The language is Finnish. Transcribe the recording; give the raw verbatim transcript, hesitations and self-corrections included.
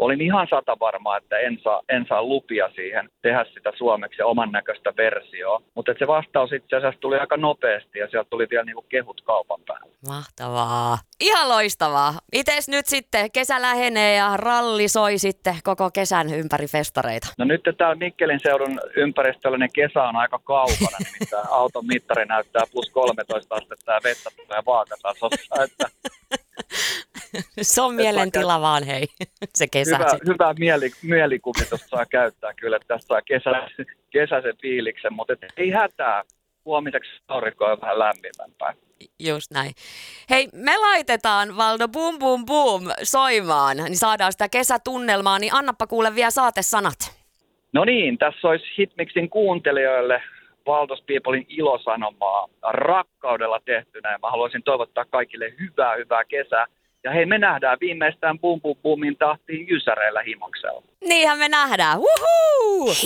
olin ihan sata varmaa, että en saa, en saa lupia siihen tehdä sitä suomeksi ja oman näköistä versioa. Mutta se vastaus itse asiassa tuli aika nopeasti ja sieltä tuli vielä niinku kehut kaupan päälle. Mahtavaa. Ihan loistavaa. Mites nyt sitten kesä lähenee ja ralli soi sitten koko kesän ympäri festareita? No nyt täällä Mikkelin seudun ympäristöllä niin kesä on aika kaukana, nimittäin auton mittari näyttää plus kolmetoista astetta ja vettä tulee vaakatasossa, että se on mielentila vaan, hei, se kesä. Hyvä, hyvä mieli, mielikuvitus saa käyttää kyllä, että tässä saa kesä, kesäisen fiiliksen, mutta ei hätää. Huomiseksi aurinko on vähän lämpimämpää. Just näin. Hei, me laitetaan, Valdo, Boom Boom Boom soimaan, niin saadaan sitä kesätunnelmaa, niin annappa kuule vielä saatesanat. No niin, tässä olisi Hitmixin kuuntelijoille Valdos Peoplein ilosanomaa rakkaudella tehtynä. Mä haluaisin toivottaa kaikille hyvää, hyvää kesää. Ja hei, me nähdään viimeistään Boom Boom Boomin tahtiin jysäreillä Himoksella. Niinhän me nähdään. Wuhuu!